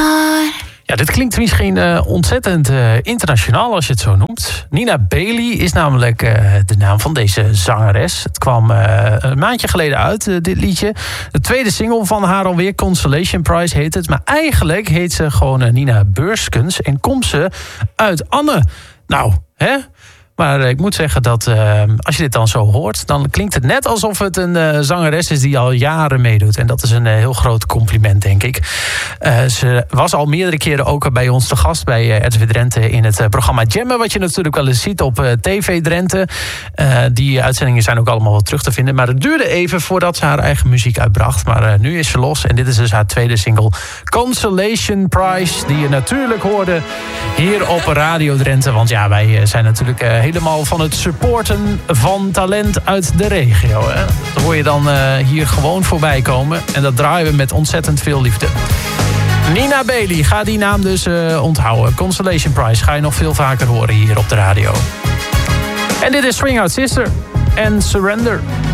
Ja, dit klinkt misschien ontzettend internationaal als je het zo noemt. Nina Bailey is namelijk de naam van deze zangeres. Het kwam een maandje geleden uit, dit liedje. De tweede single van haar alweer, Consolation Prize heet het. Maar eigenlijk heet ze gewoon Nina Beurskens en komt ze uit Anne. Nou, hè? Maar ik moet zeggen dat als je dit dan zo hoort, dan klinkt het net alsof het een zangeres is die al jaren meedoet. En dat is een heel groot compliment, denk ik. Ze was al meerdere keren ook bij ons te gast bij RTV Drenthe in het programma Jammen, wat je natuurlijk wel eens ziet op TV Drenthe. Die uitzendingen zijn ook allemaal wel terug te vinden. Maar het duurde even voordat ze haar eigen muziek uitbracht. Maar nu is ze los en dit is dus haar tweede single, Consolation Prize, die je natuurlijk hoorde hier op Radio Drenthe. Want ja, wij zijn natuurlijk helemaal van het supporten van talent uit de regio. Hè? Dat hoor je dan hier gewoon voorbij komen. En dat draaien we met ontzettend veel liefde. Nina Bailey, ga die naam dus onthouden. Consolation Prize ga je nog veel vaker horen hier op de radio. En dit is Swing Out Sister en Surrender.